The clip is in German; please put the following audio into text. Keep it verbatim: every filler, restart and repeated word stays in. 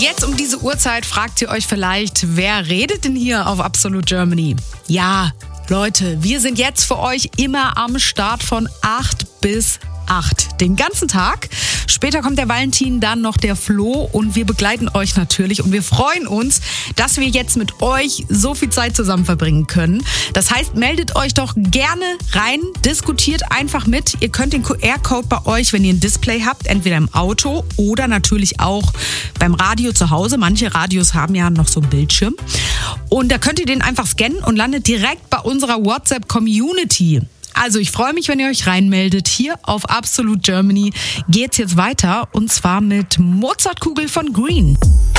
Jetzt um diese Uhrzeit fragt ihr euch vielleicht, wer redet denn hier auf Absolute Germany? Ja, Leute, wir sind jetzt für euch immer am Start von acht bis acht. Den ganzen Tag. Später kommt der Valentin, dann noch der Flo und wir begleiten euch natürlich und wir freuen uns, dass wir jetzt mit euch so viel Zeit zusammen verbringen können. Das heißt, meldet euch doch gerne rein, diskutiert einfach mit. Ihr könnt den Q R-Code bei euch, wenn ihr ein Display habt, entweder im Auto oder natürlich auch beim Radio zu Hause. Manche Radios haben ja noch so einen Bildschirm. Und da könnt ihr den einfach scannen und landet direkt bei unserer WhatsApp-Community. Also ich freue mich, wenn ihr euch reinmeldet. Hier auf Absolute Germany geht's jetzt weiter und zwar mit Mozartkugel von Green.